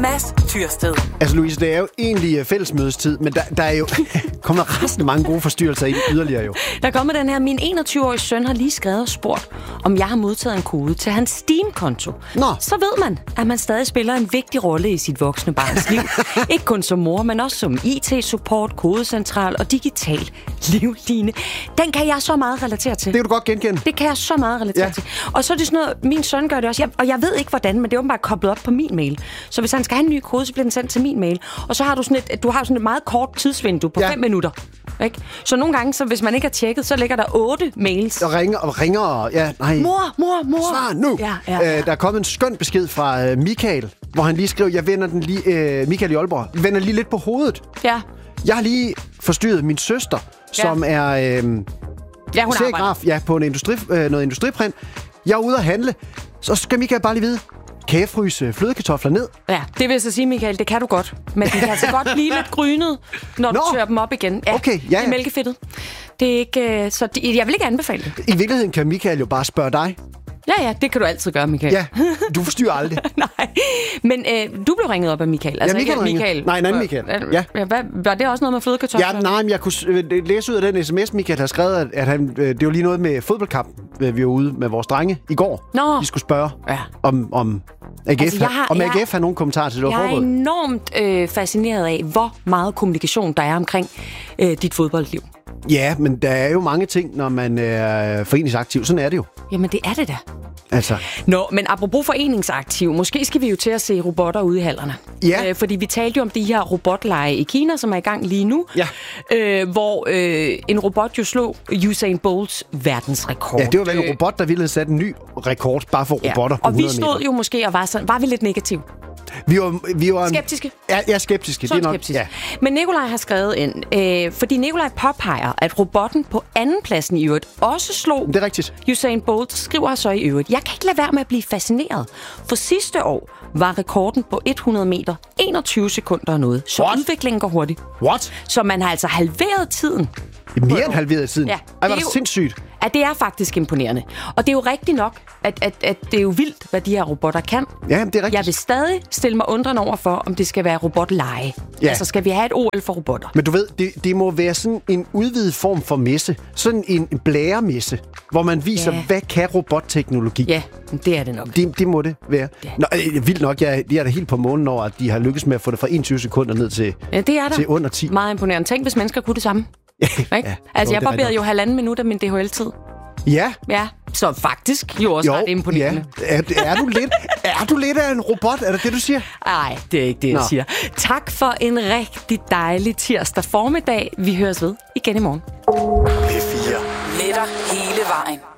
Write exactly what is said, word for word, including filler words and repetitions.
Mads Tyrsted. Altså Louise, det er jo egentlig fællesmødestid, men der, der er jo kommet resten mange gode forstyrrelser ind yderligere jo. Der kommer den her, min enogtyve-årige søn har lige skrevet og spurgt, om jeg har modtaget en kode til hans Steam-konto. Nå. Så ved man, at man stadig spiller en vigtig rolle i sit voksne barns liv. Ikke kun som mor, men også som I T-support, kodecentral og digital livline. Den kan jeg så meget relatere til. Det kan du godt genkende. Det kan jeg så meget relatere Ja. til. Og så er det sådan noget, min søn gør det også, jeg, og jeg ved ikke hvordan, men det er åbenbart koblet op på min mail. Så hvis han skal have en ny kode, så bliver den sendt til min mail. Og så har du sådan et, du har sådan et meget kort tidsvindue på Ja. fem minutter. Ikke? Så nogle gange, så hvis man ikke har tjekket, så ligger der otte mails. Og ringer og ringer og... Ja, nej. Mor, mor, mor. Svar nu! Ja, ja, ja. Øh, der er kommet en skøn besked fra øh, Michael, hvor han lige skrev, jeg vender den lige... Øh, Michael i Aalborg, vender lige lidt på hovedet. Ja. Jeg har lige forstyrret min søster, Ja. som er... Øh, Ja, hun arbejder. serigraf, ja, på en industri, øh, noget industriprint. Jeg er ude at handle. Så skal Michael bare lige vide, kan jeg fryse flødekartofler ned? Ja, det vil jeg så sige, Michael, det kan du godt. Men det kan altså godt blive lidt grynet, når du Nå. tør dem op igen. Ja, Okay, ja, det er ja. mælkefedtet. Det er ikke... Så det, jeg vil ikke anbefale det. I virkeligheden kan Michael jo bare spørge dig. Ja, ja, det kan du altid gøre, Michael. Ja, du forstyrrer aldrig. Nej, men øh, du blev ringet op af Michael. Altså, Michael ikke ringede. Michael. Nej, en anden Michael. Ja. Ja, hvad, var det også noget med flødekartofler? Ja, nej, men jeg kunne øh, læse ud af den sms, Michael har skrevet, at, at han, øh, det var lige noget med fodboldkamp. Øh, Vi var ude med vores drenge i går. Nå. De skulle spørge, Ja. om, om A G F, Altså, jeg har- om jeg- A G F har nogen kommentarer til det, der var Jeg er foregået. enormt øh, fascineret af, hvor meget kommunikation der er omkring øh, dit fodboldliv. Ja, men der er jo mange ting, når man er foreningsaktiv. Sådan er det jo. Jamen, det er det da. Altså, Nå, men apropos foreningsaktiv, måske skal vi jo til at se robotter ude i hallerne. Ja. Øh, fordi vi talte jo om de her robotleje i Kina, som er i gang lige nu. Ja. Øh, hvor øh, en robot jo slog Usain Bolts verdensrekord. ja, det var vel en robot, der ville sætte en ny rekord, bare for Ja. robotter på Og vi hundrede stod meter. jo måske og var, sådan, var vi lidt negative. Vi var, vi var en, Skeptiske. Ja, ja, skeptiske. Så det er nok, skeptisk. ja. Men Nikolaj har skrevet ind, øh, fordi Nikolaj påpeger, at robotten på anden pladsen i øvrigt også slog Det er rigtigt. Usain Bolt, skriver så i øvrigt. Jeg kan ikke lade være med at blive fascineret. For sidste år var rekorden på hundrede meter enogtyve sekunder og noget. Så What? udviklingen går hurtigt. What? Så man har altså halveret tiden. Mere end halveret tiden. Ja, Ej, var det er det jo- sindssygt. At det er faktisk imponerende. Og det er jo rigtigt nok, at, at, at det er jo vildt, hvad de her robotter kan. Ja, det er rigtigt. Jeg vil stadig stille mig undrende over for, om det skal være robotleje. Ja. Altså, skal vi have et O L for robotter? Men du ved, det, det må være sådan en udvidet form for messe. Sådan en blæremesse, hvor man viser, Ja. hvad kan robotteknologi. Ja, det er det nok. Det, det må det være. Ja. Nå, øh, vildt nok, jeg, jeg er da helt på månen over, at de har lykkes med at få det fra enogtyve sekunder ned til, Ja, det er der. til under ti. Meget imponerende. Tænk, hvis mennesker kunne det samme. Ikke? Ja, Altså, jo, jeg det er barberede rigtigt. jo halvanden minut af min D H L-tid. Ja, Ja, så faktisk jo også jo, ret imponerende. ja. Er, er, du lidt, er du lidt af en robot? Er det det, du siger? Nej, det er ikke det, jeg Nå. siger. Tak for en rigtig dejlig tirsdag formiddag. Vi høres ved igen i morgen. Med dig hele vejen.